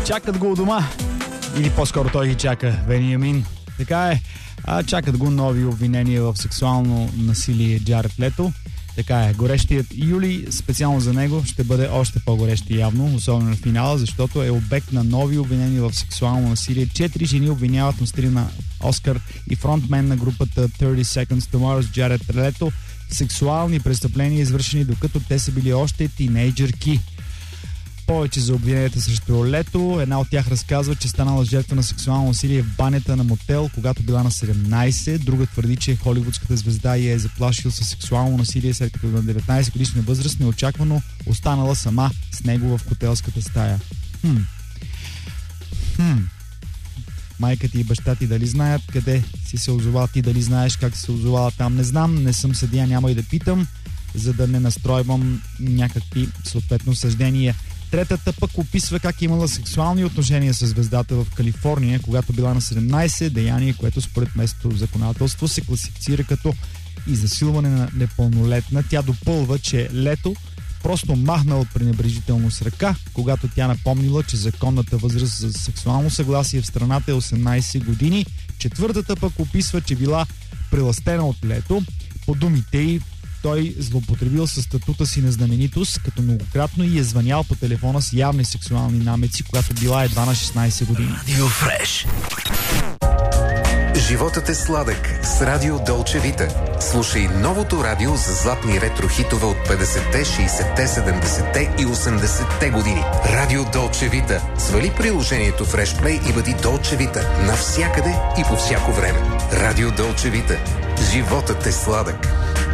Чакат го у дома. Или по-скоро той ги чака, Вениамин. Така е. Чакат го нови обвинения в сексуално насилие Джаред Лето. Така е. Горещият юли специално за него ще бъде още по-горещи явно, особено на финала, защото е обект на нови обвинения в сексуално насилие. 4 жени обвиняват носители на Оскар и фронтмен на групата 30 Seconds to Mars Джаред Лето в сексуални престъпления, извършени докато те са били още тинейджърки. Повече за обвиненията срещу Лето. Една от тях разказва, че станала жертва на сексуално насилие в банята на мотел, когато била на 17. Друга твърди, че холивудската звезда я е заплашил със сексуално насилие, след като на 19 годишна възраст неочаквано останала сама с него в хотелската стая. Майка ти и баща ти дали знаят къде си се озовал, ти дали знаеш как си се озовала там? Не знам, не съм съдия, няма и да питам, за да не настройвам някакви съответно съждения. Третата пък описва как имала сексуални отношения с звездата в Калифорния, когато била на 17, деяние, което според местното законодателство се класифицира като изнасилване на непълнолетна. Тя допълва, че Лето просто махнал пренебрежително с ръка, когато тя напомнила, че законната възраст за сексуално съгласие в страната е 18 години. Четвъртата пък описва, че била приластена от Лето. По думите й, той злоупотребил със статута си на знаменитост, като многократно и е звънял по телефона с явни сексуални намеци, когато била едва на 16 години. Радио Фреш. Животът е сладък с Радио Долче Вита. Слушай новото радио за златни ретро-хитове от 50-те, 60-те, 70-те и 80-те години. Радио Долче Вита. Свали приложението Fresh Play и бъди Долче Вита навсякъде и по всяко време. Радио Долче Вита. Животът е сладък.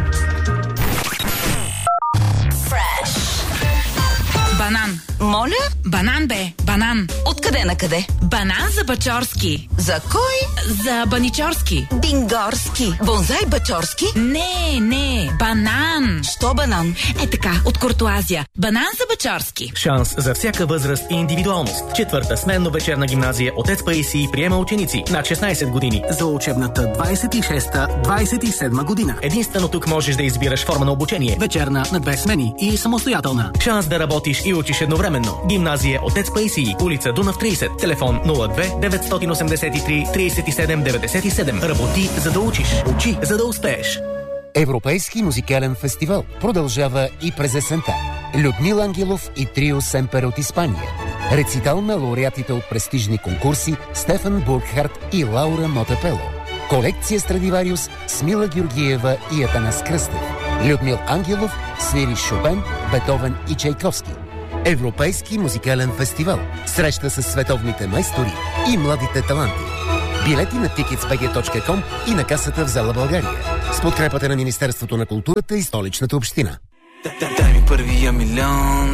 Банан. Моля? Банан бе, банан. Откъде на къде? Банан за Бачорски. За кой? За Баничорски. Бингорски. Бонзай Бачорски? Не, банан. Що банан? Е така, от Куртуазия. Банан за Бачорски. Шанс за всяка възраст и индивидуалност. Четвърта сменно-вечерна гимназия Отец Паисий приема ученици над 16 години. За учебната 26-27 година. Единствено тук можеш да избираш форма на обучение. Вечерна на 2 смени и самостоятелна. Шанс да работиш и учиш едновременно. Гимназия Отец Паисий, улица Дунав 30, телефон 02 983 37 97. Работи, за да учиш. Учи, за да успееш. Европейски музикален фестивал продължава и през есента. Людмил Ангелов и трио Семпер от Испания. Рецитал на лауреатите от престижни конкурси Стефан Бургхарт и Лаура Мотапело. Колекция Страдивариус с Мила Георгиева и Атанас Кръстев. Людмил Ангелов свири Шопен, Бетовен и Чайковски. Европейски музикален фестивал. Среща с световните майстори и младите таланти. Билети на ticketsbg.com и на касата в зала България. С подкрепата на Министерството на културата и Столичната община. Дай ми първия милион.